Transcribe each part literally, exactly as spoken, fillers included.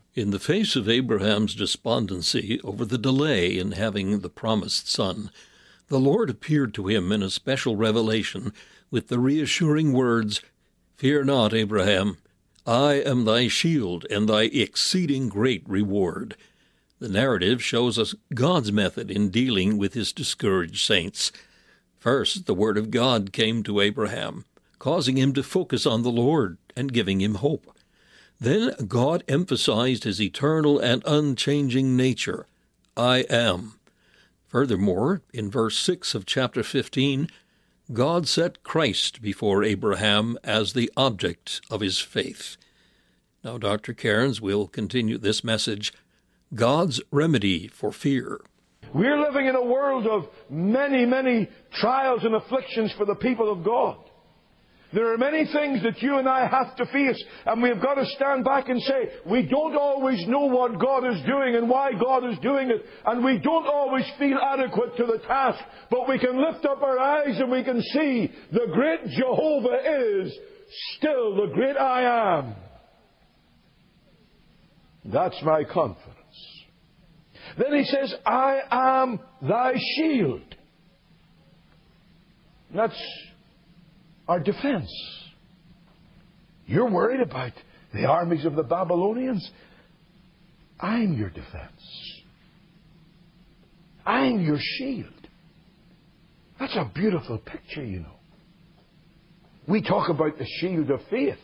In the face of Abraham's despondency over the delay in having the promised son, the Lord appeared to him in a special revelation with the reassuring words, "Fear not, Abraham, I am thy shield and thy exceeding great reward." The narrative shows us God's method in dealing with his discouraged saints. First, the word of God came to Abraham, causing him to focus on the Lord and giving him hope. Then God emphasized his eternal and unchanging nature, I am. Furthermore, in verse six of chapter fifteen, God set Christ before Abraham as the object of his faith. Now, Doctor Cairns will continue this message, God's remedy for fear. We're living in a world of many, many trials and afflictions for the people of God. There are many things that you and I have to face, and we've got to stand back and say, we don't always know what God is doing and why God is doing it, and we don't always feel adequate to the task, but we can lift up our eyes and we can see the great Jehovah is still the great I am. That's my confidence. Then he says, I am thy shield. That's our defense. You're worried about the armies of the Babylonians. I'm your defense. I'm your shield. That's a beautiful picture, you know. We talk about the shield of faith.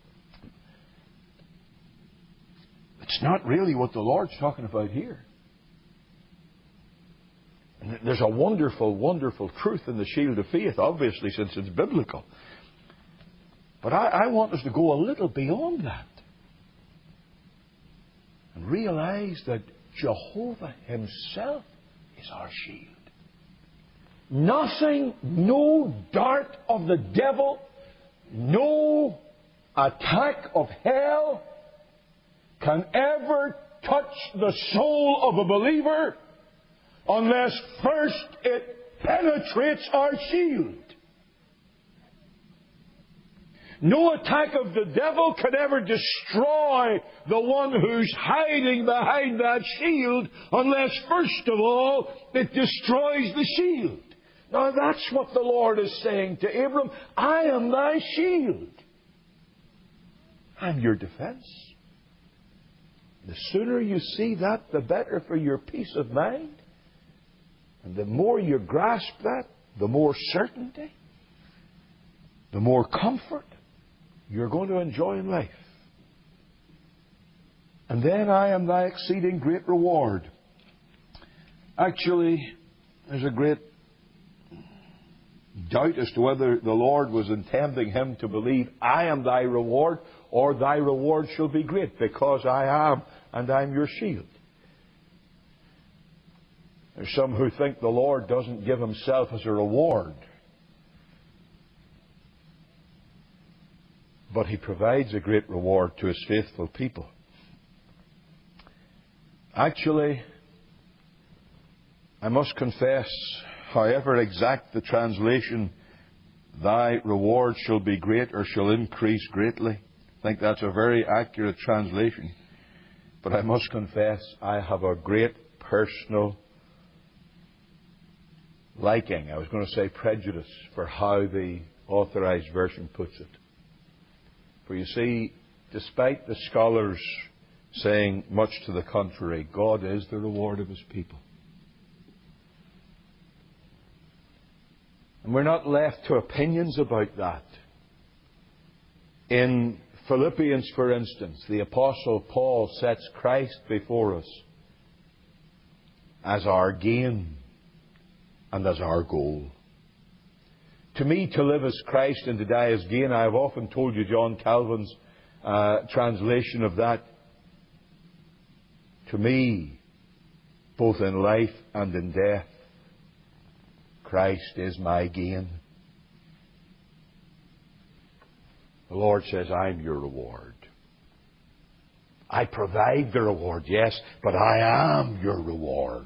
It's not really what the Lord's talking about here. And there's a wonderful, wonderful truth in the shield of faith, obviously, since it's biblical. But I, I want us to go a little beyond that and realize that Jehovah himself is our shield. Nothing, no dart of the devil, no attack of hell can ever touch the soul of a believer unless first it penetrates our shield. No attack of the devil could ever destroy the one who's hiding behind that shield unless first of all it destroys the shield. Now that's what the Lord is saying to Abram. I am thy shield. I'm your defense. The sooner you see that, the better for your peace of mind. And the more you grasp that, the more certainty, the more comfort you're going to enjoy in life. And then I am thy exceeding great reward. Actually, there's a great doubt as to whether the Lord was intending him to believe, I am thy reward, or thy reward shall be great, because I am, and I'm your shield. There's some who think the Lord doesn't give himself as a reward, but he provides a great reward to his faithful people. Actually, I must confess, however exact the translation, thy reward shall be great or shall increase greatly, I think that's a very accurate translation. But I must confess, I have a great personal liking, I was going to say prejudice, for how the Authorized Version puts it. For you see, despite the scholars saying much to the contrary, God is the reward of his people. And we're not left to opinions about that. In Philippians, for instance, the Apostle Paul sets Christ before us as our gain and as our goal. To me, to live as Christ and to die as gain. I have often told you John Calvin's uh, translation of that. To me, both in life and in death, Christ is my gain. The Lord says, I'm your reward. I provide the reward, yes, but I am your reward.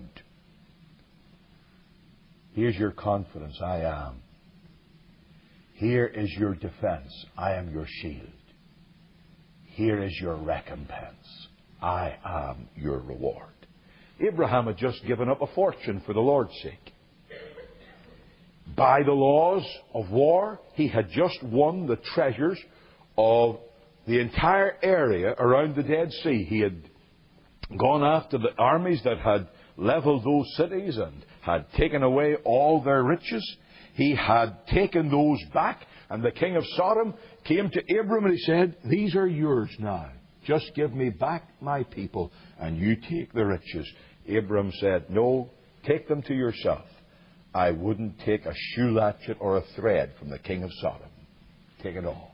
Here's your confidence, I am. Here is your defense, I am your shield. Here is your recompense, I am your reward. Abraham had just given up a fortune for the Lord's sake. By the laws of war, he had just won the treasures of the entire area around the Dead Sea. He had gone after the armies that had leveled those cities and had taken away all their riches. He had taken those back, and the king of Sodom came to Abram and he said, "These are yours now. Just give me back my people and you take the riches." Abram said, "No, take them to yourself. I wouldn't take a shoe latchet or a thread from the king of Sodom. Take it all."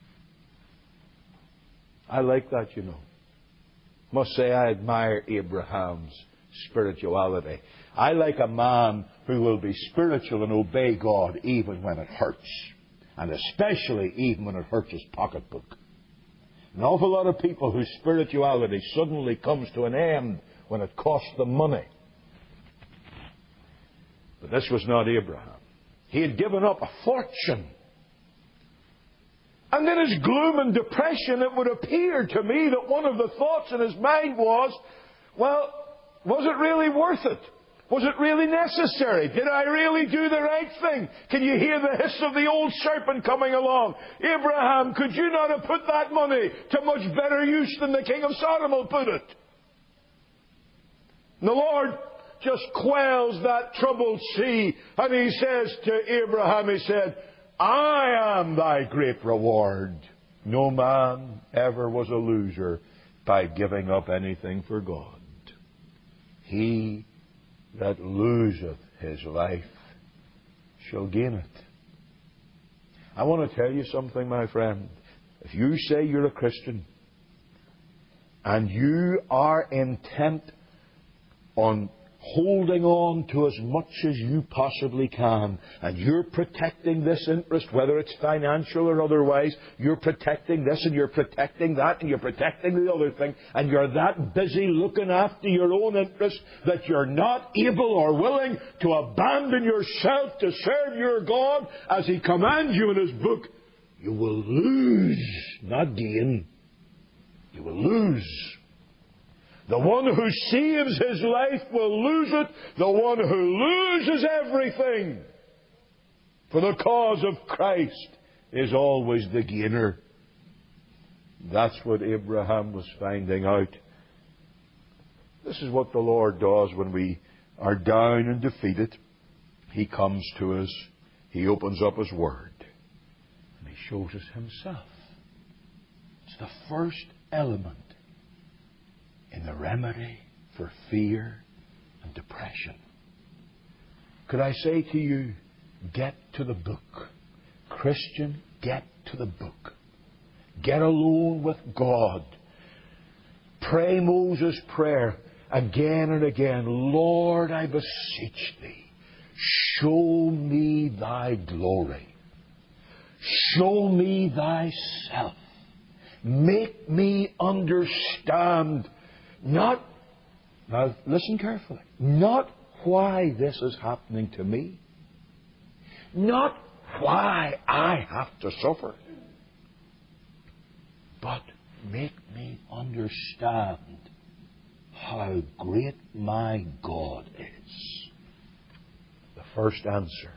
I like that, you know. Must say I admire Abraham's spirituality. I like a man who will be spiritual and obey God even when it hurts. And especially even when it hurts his pocketbook. An awful lot of people whose spirituality suddenly comes to an end when it costs them money. But this was not Abraham. He had given up a fortune. And in his gloom and depression, it would appear to me that one of the thoughts in his mind was, well, was it really worth it? Was it really necessary? Did I really do the right thing? Can you hear the hiss of the old serpent coming along? Abraham, could you not have put that money to much better use than the king of Sodom will put it? And the Lord just quells that troubled sea, and he says to Abraham, he said, "I am thy great reward." No man ever was a loser by giving up anything for God. He that loseth his life shall gain it. I want to tell you something, my friend. If you say you're a Christian and you are intent on holding on to as much as you possibly can, and you're protecting this interest, whether it's financial or otherwise, you're protecting this and you're protecting that and you're protecting the other thing, and you're that busy looking after your own interest that you're not able or willing to abandon yourself to serve your God as He commands you in His book, you will lose, not gain. You will lose. The one who saves his life will lose it. The one who loses everything for the cause of Christ is always the gainer. That's what Abraham was finding out. This is what the Lord does when we are down and defeated. He comes to us. He opens up His Word. And He shows us Himself. It's the first element in the remedy for fear and depression. Could I say to you, get to the book. Christian, get to the book. Get alone with God. Pray Moses' prayer again and again. Lord, I beseech Thee, show me Thy glory. Show me Thyself. Make me understand. Not, now listen carefully, not why this is happening to me, not why I have to suffer, but make me understand how great my God is. The first answer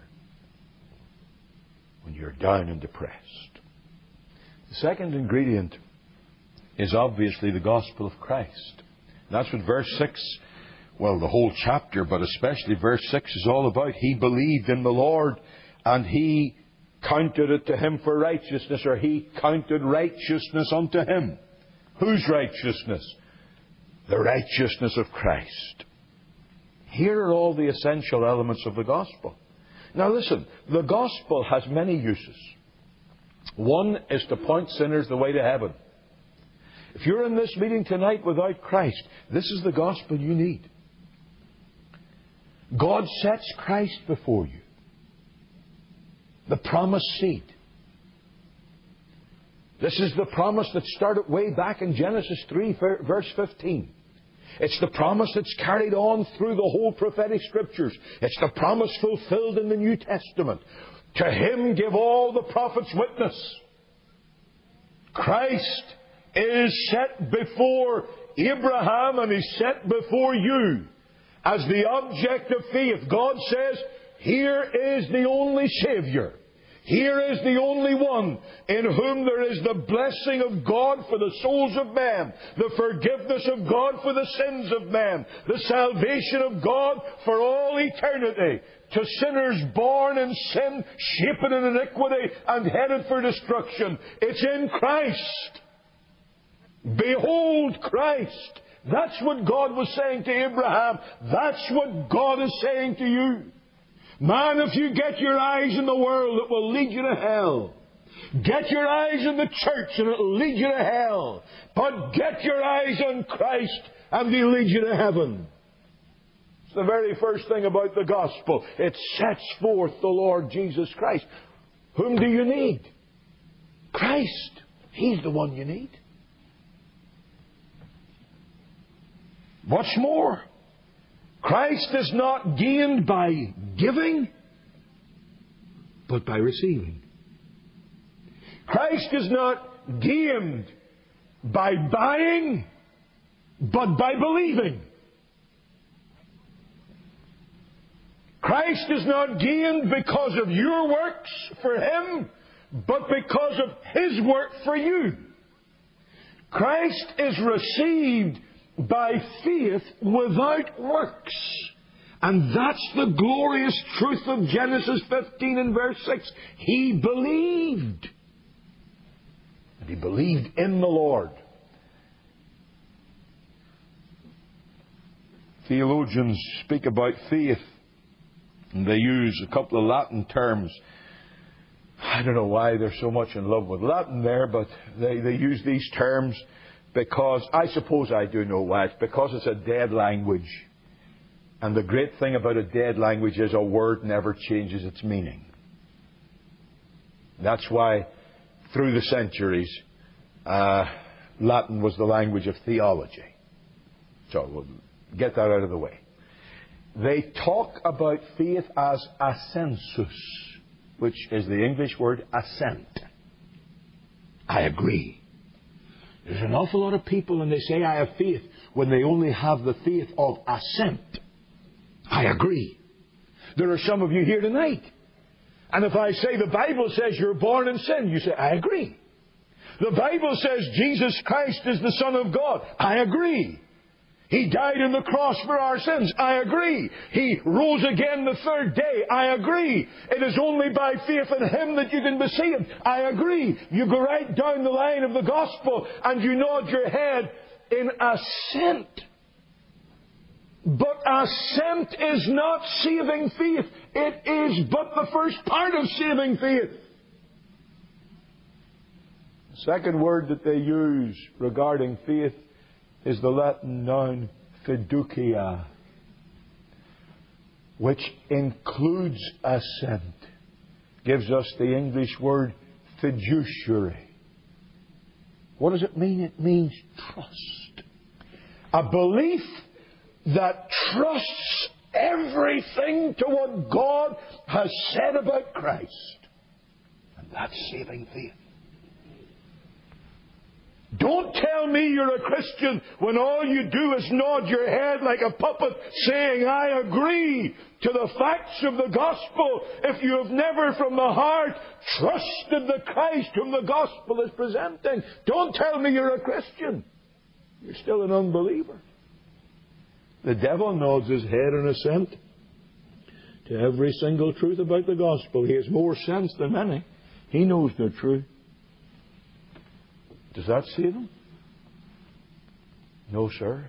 when you're down and depressed. The second ingredient is obviously the gospel of Christ. That's what verse six, well, the whole chapter, but especially verse six is all about. He believed in the Lord, and He counted it to him for righteousness, or He counted righteousness unto him. Whose righteousness? The righteousness of Christ. Here are all the essential elements of the gospel. Now listen, the gospel has many uses. One is to point sinners the way to heaven. If you're in this meeting tonight without Christ, this is the gospel you need. God sets Christ before you. The promised seed. This is the promise that started way back in Genesis three, verse fifteen. It's the promise that's carried on through the whole prophetic scriptures. It's the promise fulfilled in the New Testament. To Him give all the prophets witness. Christ is set before Abraham and is set before you as the object of faith. God says, here is the only Savior. Here is the only one in whom there is the blessing of God for the souls of men, the forgiveness of God for the sins of men, the salvation of God for all eternity, to sinners born in sin, shapen in iniquity, and headed for destruction. It's in Christ. Behold Christ. That's what God was saying to Abraham. That's what God is saying to you. Man, if you get your eyes in the world, it will lead you to hell. Get your eyes in the church and it will lead you to hell. But get your eyes on Christ and He'll lead you to heaven. It's the very first thing about the gospel. It sets forth the Lord Jesus Christ. Whom do you need? Christ. He's the one you need. What's more, Christ is not gained by giving, but by receiving. Christ is not gained by buying, but by believing. Christ is not gained because of your works for Him, but because of His work for you. Christ is received by faith without works. And that's the glorious truth of Genesis fifteen and verse six. He believed. And he believed in the Lord. Theologians speak about faith, and they use a couple of Latin terms. I don't know why they're so much in love with Latin there, but they, they use these terms because, I suppose I do know why. It's because it's a dead language. And the great thing about a dead language is a word never changes its meaning. That's why, through the centuries, uh, Latin was the language of theology. So we'll get that out of the way. They talk about faith as assensus, which is the English word assent. I agree. There's an awful lot of people when they say I have faith when they only have the faith of assent. I agree. There are some of you here tonight. And if I say the Bible says you're born in sin, you say, I agree. The Bible says Jesus Christ is the Son of God. I agree. He died on the cross for our sins. I agree. He rose again the third day. I agree. It is only by faith in Him that you can be saved. I agree. You go right down the line of the gospel and you nod your head in assent. But assent is not saving faith. It is but the first part of saving faith. The second word that they use regarding faith is the Latin noun fiducia, which includes assent. Gives us the English word fiduciary. What does it mean? It means trust. A belief that trusts everything to what God has said about Christ. And that's saving faith. Don't tell me you're a Christian when all you do is nod your head like a puppet saying, I agree to the facts of the gospel, if you have never from the heart trusted the Christ whom the gospel is presenting. Don't tell me you're a Christian. You're still an unbeliever. The devil nods his head in assent to every single truth about the gospel. He has more sense than many. He knows the truth. Does that save him? No, sir.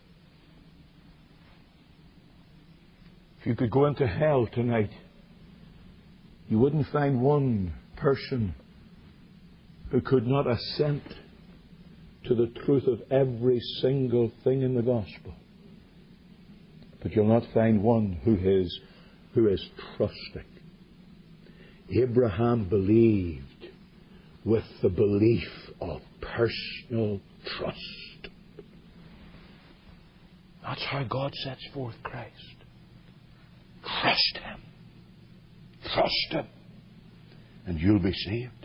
If you could go into hell tonight, you wouldn't find one person who could not assent to the truth of every single thing in the gospel. But you'll not find one who is, who is trusting. Abraham believed with the belief of personal trust. That's how God sets forth Christ. Trust Him. Trust Him. And you'll be saved.